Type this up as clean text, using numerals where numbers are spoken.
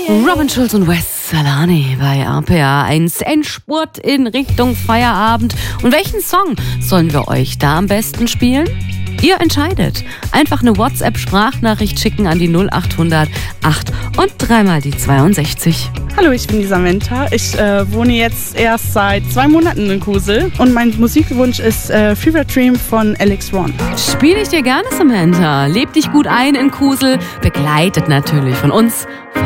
Robin Schulz und Wes Salani bei RPA 1. Endspurt in Richtung Feierabend. Und welchen Song sollen wir euch da am besten spielen? Ihr entscheidet. Einfach eine WhatsApp-Sprachnachricht schicken an die 0800 8 und dreimal die 62. Hallo, ich bin die Samantha. Ich wohne jetzt erst seit 2 Monaten in Kusel und mein Musikwunsch ist Fever Dream von Alex Ron. Spiele ich dir gerne, Samantha. Leb dich gut ein in Kusel, begleitet natürlich von uns, von